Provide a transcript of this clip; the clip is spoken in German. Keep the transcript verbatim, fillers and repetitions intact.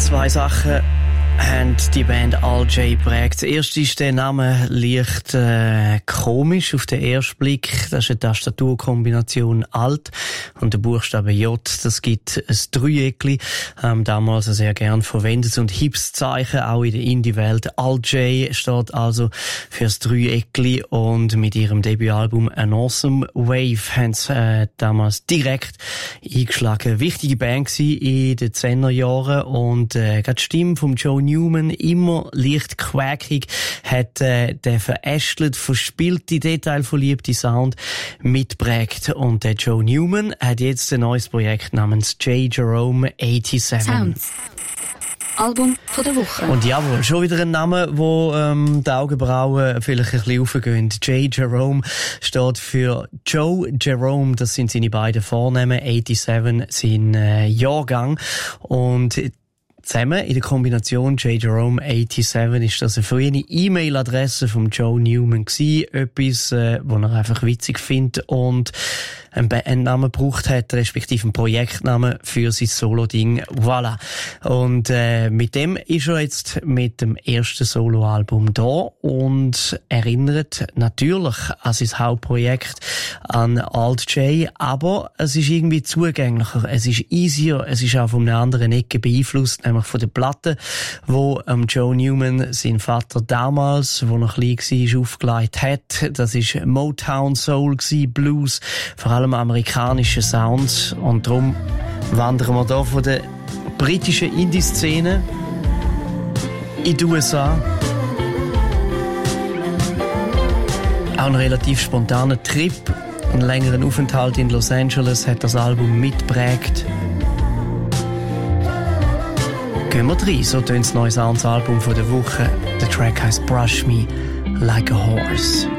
Zwei Sachen haben die Band Al J geprägt. Das erste ist der Name leicht äh, komisch auf den ersten Blick. Das ist eine Tastaturkombination Alt und der Buchstabe J. Das gibt ein Dreieckli, ähm, damals sehr gern verwendet und hips Zeichen auch in der Indie-Welt. Al J steht also fürs Dreieckli und mit ihrem Debütalbum An Awesome Wave haben sie äh, damals direkt eingeschlagen. Wichtige Band gsi in den Zehnerjahren und äh, gerade die Stimme von Joe Newman, immer leicht quäkig, hat äh, der verästelt, verspielte, detailverliebte Sound mitprägt. Und der Joe Newman hat jetzt ein neues Projekt namens J. Jerome siebenundachtzig. Sounds. Album von der Woche. Und jawohl, schon wieder ein Name, wo ähm, die Augenbrauen vielleicht ein bisschen aufgehen. J. Jerome steht für Joe Jerome, das sind seine beiden Vornamen, siebenundachtzig sein äh, Jahrgang. Und zusammen in der Kombination J. Jerome siebenundachtzig ist das eine frühe E-Mail-Adresse von Joe Newman gewesen. Etwas, äh, wo er einfach witzig findet und einen Bandnamen gebraucht hat, respektive einen Projektnamen für sein Solo-Ding. Voilà. Und äh, mit dem ist er jetzt mit dem ersten Solo-Album da und erinnert natürlich an sein Hauptprojekt, an Alt J, aber es ist irgendwie zugänglicher, es ist easier, es ist auch von einer anderen Ecke beeinflusst, nämlich von der Platte, wo ähm, Joe Newman, sein Vater damals, wo er klein war, aufgelegt hat. Das ist Motown Soul gewesen, Blues, vor allem amerikanische Sounds. Und darum wandern wir hier von der britischen Indie-Szene in die U S A. Auch ein relativ spontaner Trip. Einen längeren Aufenthalt in Los Angeles hat das Album mitgeprägt. Gehen wir rein, so tönt das neue Sounds-Album von der Woche. Der Track heisst Brush Me Like a Horse.